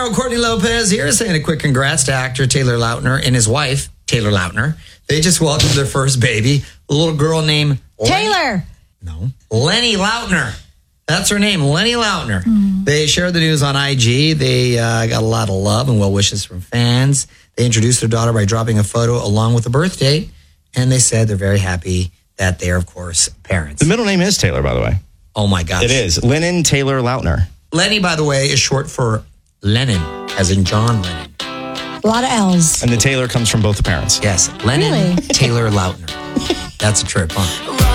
tomorrow. Courtney Lopez here saying a quick congrats to actor Taylor Lautner and his wife, Taylor Lautner. They just welcomed their first baby, a little girl named Taylor. Lenny Lautner. That's her name, Lenny Lautner. They shared the news on IG. They got a lot of love and well wishes from fans. They introduced their daughter by dropping a photo along with the birth date, and they said they're very happy that they are, of course, parents. The middle name is Taylor, by the way. Oh, my gosh. It is. Lennon Taylor Lautner. Lenny, by the way, is short for Lennon, as in John Lennon. A lot of L's. And the Taylor comes from both the parents. Yes, Lennon Really? Taylor Lautner. That's a trip, huh?